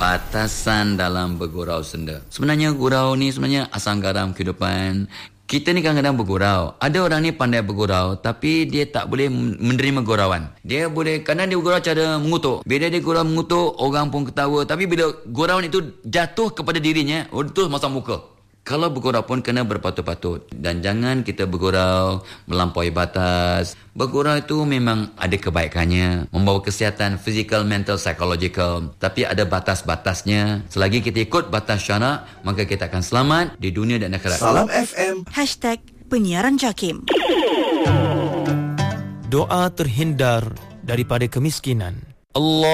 Batasan dalam bergurau senda. Sebenarnya gurau ni sebenarnya asam garam kehidupan. Kita ni kadang-kadang bergurau. Ada orang ni pandai bergurau tapi dia tak boleh menerima gurauan. Dia boleh, kadang dia bergurau cara mengutuk. Bila dia gurau mengutuk, orang pun ketawa. Tapi bila gurauan itu jatuh kepada dirinya, itu masam muka. Kalau bergurau pun kena berpatut-patut. Dan jangan kita bergurau melampaui batas. Bergurau itu memang ada kebaikannya. Membawa kesihatan fizikal, mental, psychological. Tapi ada batas-batasnya. Selagi kita ikut batas syarak, maka kita akan selamat di dunia dan akhirat. Salam FM. #Penyiaran JAKIM. Doa terhindar daripada kemiskinan. Allah